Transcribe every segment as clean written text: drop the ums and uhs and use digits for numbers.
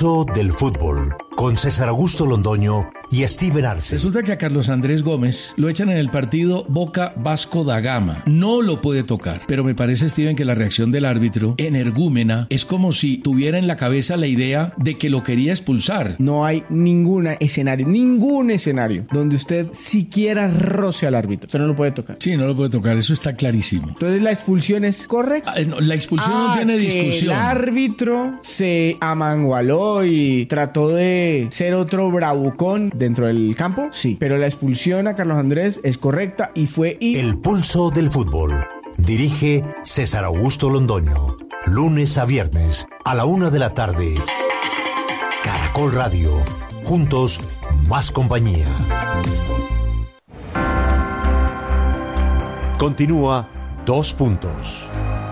pulso del fútbol, con César Augusto Londoño y Steven Arce. Resulta que a Carlos Andrés Gómez lo echan en el partido Boca Vasco da Gama. No lo puede tocar, pero me parece, Steven, que la reacción del árbitro, energúmena, es como si tuviera en la cabeza la idea de que lo quería expulsar. No hay ningún escenario donde usted siquiera roce al árbitro. Usted no lo puede tocar. Sí, no lo puede tocar, eso está clarísimo. Entonces, ¿la expulsión es correcta? No, la expulsión no tiene discusión. El árbitro se amangualó y trató de ser otro bravucón dentro del campo, sí, pero la expulsión a Carlos Andrés es correcta y fue... El pulso del fútbol. Dirige César Augusto Londoño. Lunes a viernes a la 1 de la tarde. Caracol Radio. Juntos, más compañía. Continúa 2 puntos.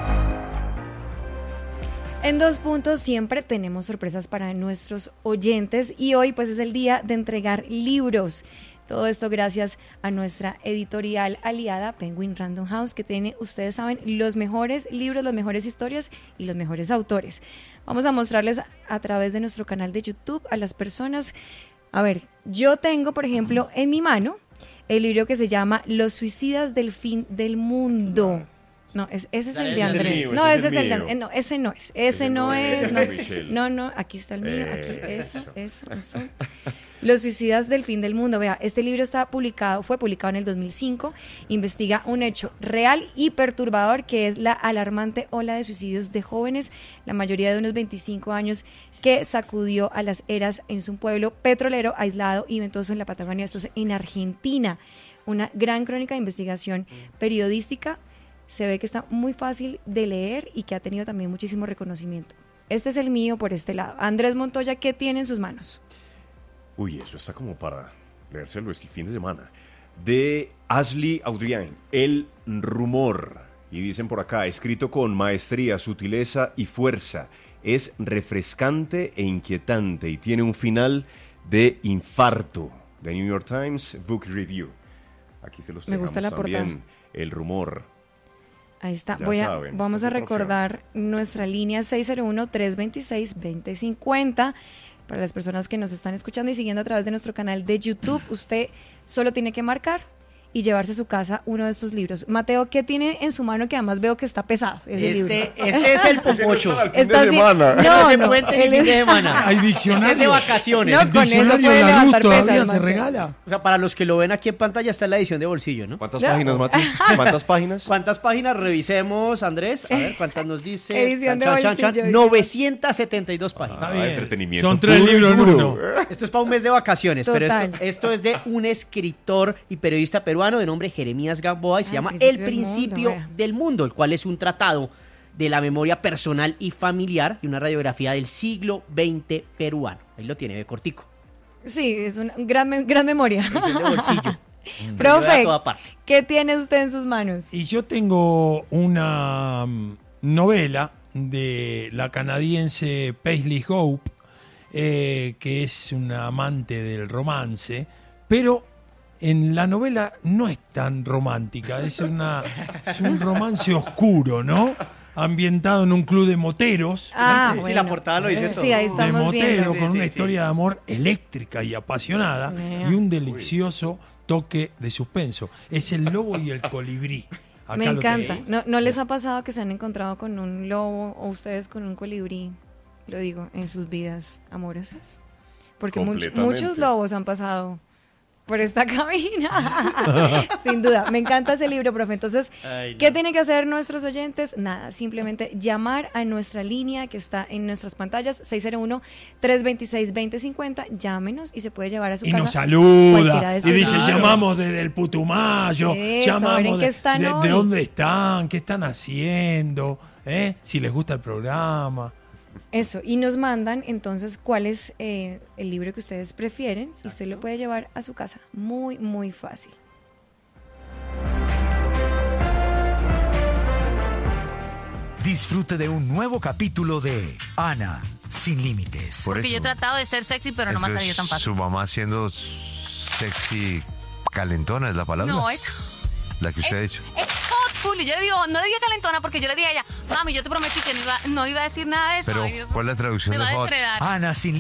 En 2 puntos siempre tenemos sorpresas para nuestros oyentes y hoy pues es el día de entregar libros. Todo esto gracias a nuestra editorial aliada Penguin Random House, que tiene, ustedes saben, los mejores libros, las mejores historias y los mejores autores. Vamos a mostrarles a través de nuestro canal de YouTube a las personas. A ver, yo tengo, por ejemplo, en mi mano el libro que se llama Los suicidas del fin del mundo. No, ese es el de Andrés. No, ese es el de Andrés. No, ese no es. Ese no es. No, aquí está el mío. Aquí, eso. Los suicidas del fin del mundo. Vea, este libro fue publicado en el 2005. Investiga un hecho real y perturbador que es la alarmante ola de suicidios de jóvenes, la mayoría de unos 25 años, que sacudió a las eras en un pueblo petrolero aislado y ventoso en la Patagonia. Esto es en Argentina. Una gran crónica de investigación periodística. Se ve que está muy fácil de leer y que ha tenido también muchísimo reconocimiento. Este es el mío por este lado. Andrés Montoya, ¿qué tiene en sus manos? Uy, eso está como para leérselo este fin de semana. De Ashley Audrian, El rumor. Y dicen por acá, escrito con maestría, sutileza y fuerza. Es refrescante e inquietante y tiene un final de infarto. The New York Times Book Review. Aquí se los Me gusta la también. portada. El rumor. Ahí está. Saben, Vamos a recordar nuestra línea 601-326-2050. Para las personas que nos están escuchando y siguiendo a través de nuestro canal de YouTube, usted solo tiene que marcar y llevarse a su casa uno de estos libros. Mateo, ¿qué tiene en su mano que además veo que está pesado? Este es el popocho. Está así, no, el fin de semana. Hay diccionario. Es de vacaciones. No, con eso puede levantar pesas. Se regala. O sea, para los que lo ven aquí en pantalla está la edición de bolsillo, ¿no? ¿Cuántas páginas, Mati? ¿Cuántas páginas? ¿Cuántas páginas? Revisemos, Andrés. A ver, ¿cuántas nos dice? Edición de bolsillo. 972 páginas. Entretenimiento. Son 3 libros en uno. Esto es para un mes de vacaciones, Total. pero esto es de un escritor y periodista peruano de nombre Jeremías Gamboa y se llama El El principio del mundo, el cual es un tratado de la memoria personal y familiar y una radiografía del siglo XX peruano. Ahí lo tiene, ve cortico. Sí, es una gran memoria. Es de bolsillo. Profe, ¿qué tiene usted en sus manos? Y yo tengo una novela de la canadiense Paisley Hope, que es una amante del romance, pero en la novela no es tan romántica, es un romance oscuro, ¿no? Ambientado en un club de moteros. Bueno. Sí, la portada lo dice todo. Sí, ahí De estamos motero, viendo. con una historia de amor eléctrica y apasionada y un delicioso toque de suspenso. Es El lobo y el colibrí. Acá Me lo encanta. tenéis. ¿No les ha pasado que se han encontrado con un lobo o ustedes con un colibrí, lo digo, en sus vidas amorosas? Porque muchos lobos han pasado por esta cabina. Sin duda. Me encanta ese libro, profe. Entonces, ¿qué tienen que hacer nuestros oyentes? Nada, simplemente llamar a nuestra línea que está en nuestras pantallas, 601-326-2050. Llámenos y se puede llevar a su casa. Y nos saluda. De Y dice, libros. llamamos desde el Putumayo. Llamamos ¿qué están hoy? de dónde están, qué están haciendo, si les gusta el programa. Eso, y nos mandan entonces cuál es el libro que ustedes prefieren y usted lo puede llevar a su casa. Muy, muy fácil. Disfrute de un nuevo capítulo de Ana Sin Límites. Porque yo he tratado de ser sexy, pero no me ha salido tan fácil. Su mamá siendo sexy calentona es la palabra. No, eso. La que usted ha dicho. Es hot, Julio. Yo le digo, no le diga calentona porque yo le dije a ella, mami, yo te prometí que no iba a decir nada de eso. Pero, ay, Dios, ¿cuál es la traducción me de va a hot? desheredar. Ana Sin